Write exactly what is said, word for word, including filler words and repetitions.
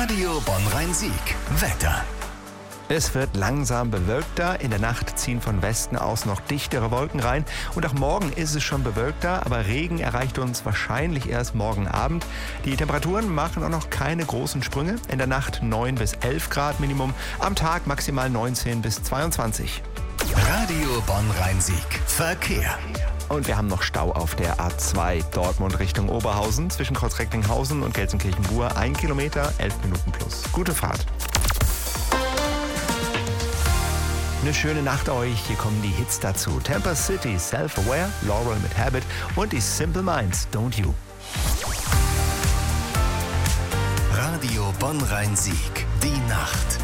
Radio Bonn-Rhein-Sieg. Wetter. Es wird langsam bewölkter. In der Nacht ziehen von Westen aus noch dichtere Wolken rein. Und auch morgen ist es schon bewölkter, aber Regen erreicht uns wahrscheinlich erst morgen Abend. Die Temperaturen machen auch noch keine großen Sprünge. In der Nacht neun bis elf Grad Minimum, am Tag maximal neunzehn bis zweiundzwanzig. Radio Bonn-Rhein-Sieg. Verkehr. Und wir haben noch Stau auf der A zwei Dortmund Richtung Oberhausen zwischen Kreuz-Recklinghausen und Gelsenkirchen-Bur. Ein Kilometer, elf Minuten plus. Gute Fahrt. Eine schöne Nacht euch. Hier kommen die Hits dazu. Tampa City, Self-Aware, Laurel mit Habit und die Simple Minds, Don't You. Radio Bonn-Rhein-Sieg. Die Nacht.